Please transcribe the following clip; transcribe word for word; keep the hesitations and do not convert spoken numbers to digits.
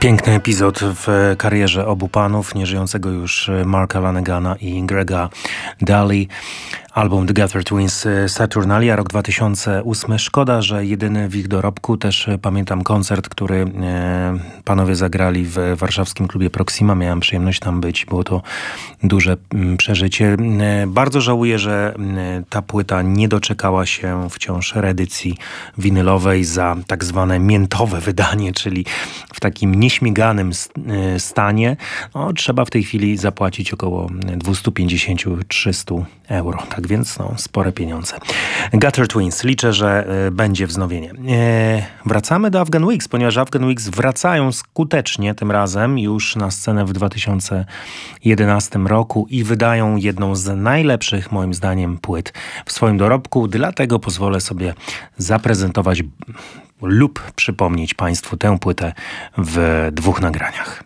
Piękny epizod w karierze obu panów, nieżyjącego już Marka Lanagana i Grega Daly. Album The Gutter Twins Saturnalia, rok dwa tysiące ósmy. Szkoda, że jedyny w ich dorobku. Też pamiętam koncert, który e, panowie zagrali w warszawskim klubie Proxima. Miałem przyjemność tam być. Było to duże m, przeżycie. E, bardzo żałuję, że m, ta płyta nie doczekała się wciąż reedycji winylowej za tak zwane miętowe wydanie, czyli w takim nieśmiganym e, stanie. No, trzeba w tej chwili zapłacić około dwieście pięćdziesiąt do trzystu euro. Tak więc no, spore pieniądze. Gutter Twins. Liczę, że y, będzie wznowienie. E, wracamy do Afghan Wigs, ponieważ Afghan Wigs wracają skutecznie tym razem już na scenę w dwa tysiące jedenastym roku i wydają jedną z najlepszych, moim zdaniem, płyt w swoim dorobku. Dlatego pozwolę sobie zaprezentować lub przypomnieć Państwu tę płytę w dwóch nagraniach.